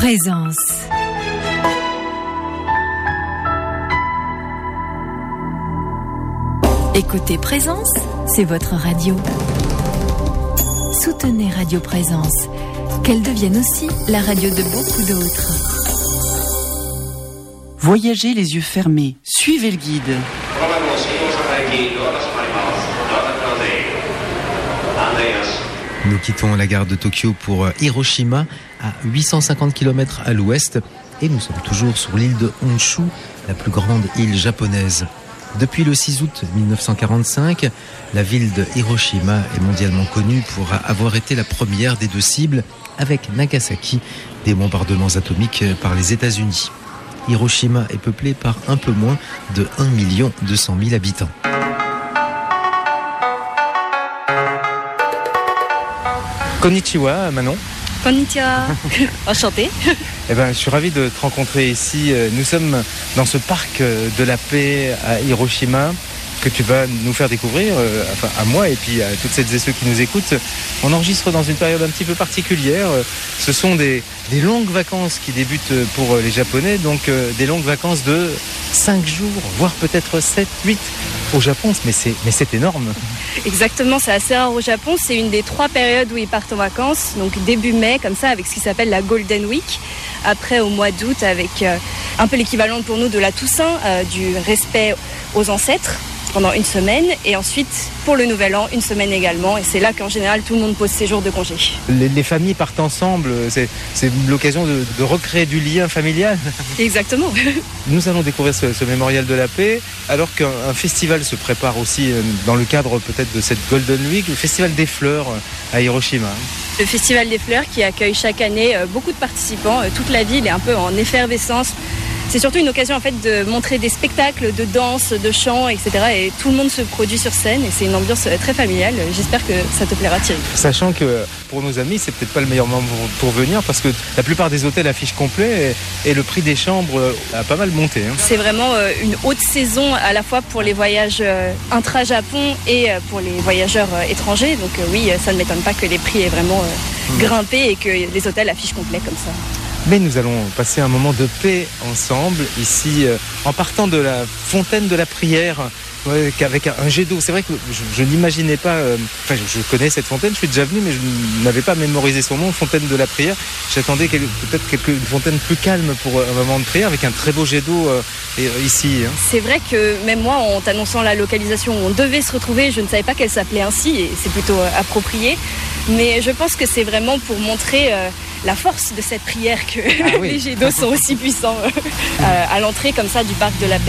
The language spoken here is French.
Présence. Écoutez Présence, c'est votre radio. Soutenez Radio Présence, qu'elle devienne aussi la radio de beaucoup d'autres. Voyagez les yeux fermés, suivez le guide. Nous quittons la gare de Tokyo pour Hiroshima, à 850 km à l'ouest, et nous sommes toujours sur l'île de Honshu, la plus grande île japonaise. Depuis le 6 août 1945, la ville de Hiroshima est mondialement connue pour avoir été la première des deux cibles, avec Nagasaki, des bombardements atomiques par les États-Unis. Hiroshima est peuplée par un peu moins de 1 200 000 habitants. Konnichiwa, Manon. Konnichiwa, enchantée. Je suis ravi de te rencontrer ici. Nous sommes dans ce parc de la paix à Hiroshima que tu vas nous faire découvrir, à moi et puis à toutes celles et ceux qui nous écoutent. On enregistre dans une période un petit peu particulière. Ce sont des longues vacances qui débutent pour les Japonais, donc des longues vacances de 5 jours, voire peut-être 7, 8 au Japon, mais c'est énorme. Exactement, c'est assez rare au Japon. C'est une des 3 périodes où ils partent en vacances. Donc début mai, comme ça, avec ce qui s'appelle la Golden Week. Après, au mois d'août, avec un peu l'équivalent pour nous de la Toussaint, du respect aux ancêtres, pendant 1 semaine. Et ensuite, pour le Nouvel An, 1 semaine également. Et c'est là qu'en général, tout le monde pose ses jours de congé. Les familles partent ensemble. C'est l'occasion de recréer du lien familial. Exactement. Nous allons découvrir ce mémorial de la paix, alors qu'un festival se prépare aussi dans le cadre peut-être de cette Golden Week, le Festival des Fleurs à Hiroshima. Le Festival des Fleurs qui accueille chaque année beaucoup de participants. Toute la ville est un peu en effervescence. C'est surtout une occasion en fait de montrer des spectacles de danse, de chant, etc. Et tout le monde se produit sur scène et c'est une ambiance très familiale. J'espère que ça te plaira, Thierry. Sachant que pour nos amis, c'est peut-être pas le meilleur moment pour venir parce que la plupart des hôtels affichent complet et le prix des chambres a pas mal monté. C'est vraiment une haute saison à la fois pour les voyages intra-Japon et pour les voyageurs étrangers. Donc oui, ça ne m'étonne pas que les prix aient vraiment grimpé et que les hôtels affichent complet comme ça. Mais nous allons passer un moment de paix ensemble, ici, en partant de la fontaine de la prière, avec un jet d'eau. C'est vrai que je n'imaginais pas... je connais cette fontaine, je suis déjà venu, mais je n'avais pas mémorisé son nom, fontaine de la prière. J'attendais peut-être une fontaine plus calme pour un moment de prière, avec un très beau jet d'eau ici. C'est vrai que même moi, en t'annonçant la localisation où on devait se retrouver, je ne savais pas qu'elle s'appelait ainsi, et c'est plutôt approprié. Mais je pense que c'est vraiment pour montrer... la force de cette prière que les jets d'eau sont aussi puissants à l'entrée comme ça du parc de la paix.